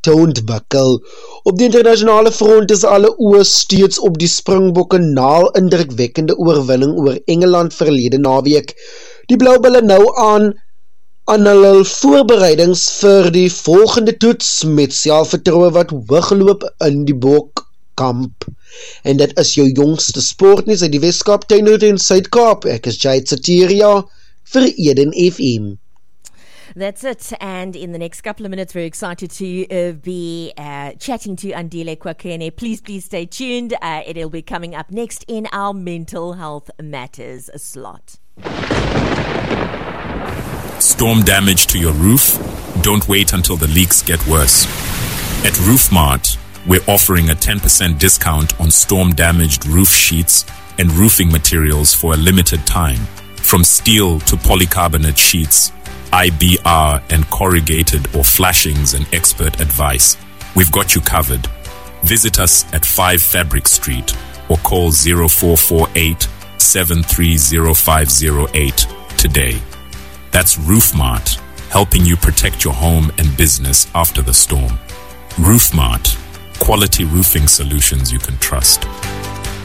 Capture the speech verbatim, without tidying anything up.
te ontwikkel. Op die internasionale front is alle oë steeds op die Springbokke na 'n indrukwekkende oorwinning oor Engeland verlede naweek. Die Blaubulle nou aan aan hulle voorbereidings vir die volgende toets met selfvertroue wat hoogloop in die bokkamp. En dit is jou jongste sportnuus uit die Weskaap, Tuinroete en Suid-Kaap. Ek is Jade Satiria vir Eden F M. That's it. And in the next couple of minutes, we're excited to uh, be uh, chatting to Andile Kwakene. Please, please stay tuned. Uh, it'll be coming up next in our Mental Health Matters slot. Storm damage to your roof? Don't wait until the leaks get worse. At RoofMart, we're offering a ten percent discount on storm-damaged roof sheets and roofing materials for a limited time. From steel to polycarbonate sheets, I B R and corrugated or flashings and expert advice. We've got you covered. Visit us at five Fabric Street or call zero four four eight, seven three zero five zero eight today. That's RoofMart, helping you protect your home and business after the storm. RoofMart, quality roofing solutions you can trust.